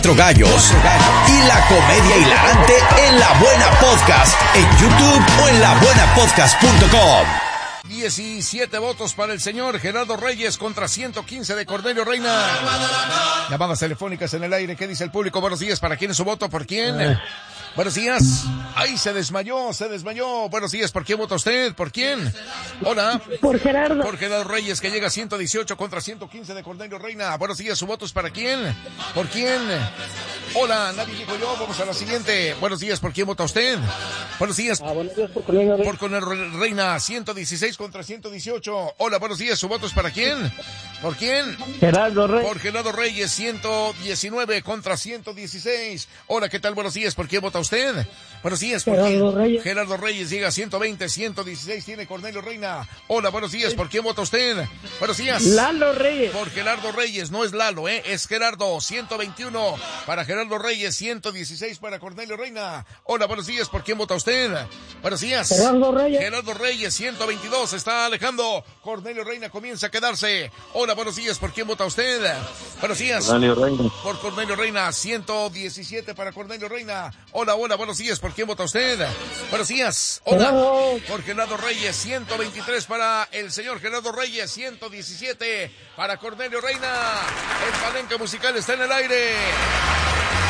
Gallos y la comedia hilarante en La Buena Podcast en YouTube o en labuenapodcast.com. 17 votos para el señor Gerardo Reyes contra 115 de Cornelio Reina. Llamadas telefónicas en el aire. ¿Qué dice el público? Buenos días. ¿Para quién es su voto? ¿Por quién? Buenos días. Ay, se desmayó. Buenos días. ¿Por quién vota usted? ¿Por quién? Hola. Por Gerardo. Por Gerardo Reyes, que llega a 118 contra 115 de Cornelio Reina. Buenos días. ¿Su voto es para quién? ¿Por quién? Hola, nadie dijo yo. Vamos a la siguiente. Buenos días. ¿Por quién vota usted? Buenos días. Buenos días por Cornelio Reina. Por Cornelio Reina, 116 contra 118. Hola, buenos días. ¿Su voto es para quién? ¿Por quién? Gerardo Reyes. Por Gerardo Reyes, 119 contra 116. Hola, ¿qué tal? Buenos días. ¿Por quién vota usted? Buenos días. ¿Por Gerardo quién? Reyes. Gerardo Reyes llega a 120, 116 tiene Cornelio Reina. Hola, buenos días. ¿Por quién vota usted? Buenos días. Lalo Reyes. Por Gerardo Reyes, no es Lalo, es Gerardo, 121 para Gerardo Reyes, 116 para Cornelio Reina. Hola, buenos días. ¿Por quién vota usted? Buenos días. Gerardo Reyes. Gerardo Reyes, 122, está alejando. Cornelio Reina comienza a quedarse. Hola, buenos días. ¿Por quién vota usted? Buenos días. Cornelio Reina. Por Cornelio Reina, 117 para Cornelio Reina. Hola, buenos días. ¿Por quién vota usted? Buenos días. Hola. Gerardo. Por Gerardo Reyes, 123 para el señor Gerardo Reyes, 117 para Cornelio Reina. El palenque musical está en el aire.